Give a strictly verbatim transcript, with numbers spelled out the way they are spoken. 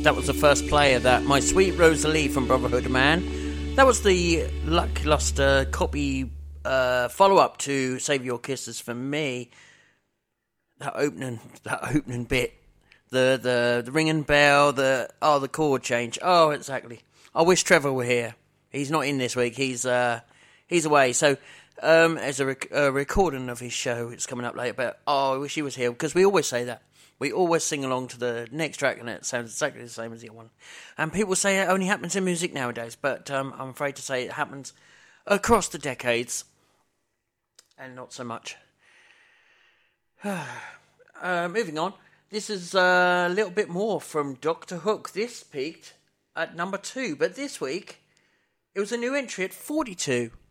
That was the first play of that. My Sweet Rosalie from Brotherhood of Man. That was the lackluster copy uh, follow-up to Save Your Kisses for Me. That opening, that opening bit. The, the, the ringing bell, the, oh, the chord change. Oh, exactly. I wish Trevor were here. He's not in this week. He's, uh, he's away. So, um, as a, rec- a recording of his show, it's coming up later, but, oh, I wish he was here, because we always say that. We always sing along to the next track, and it sounds exactly the same as the other one. And people say it only happens in music nowadays, but um, I'm afraid to say it happens across the decades, and not so much. uh, moving on, this is a little bit more from Doctor Hook. This peaked at number two, but this week, it was a new entry at forty-two.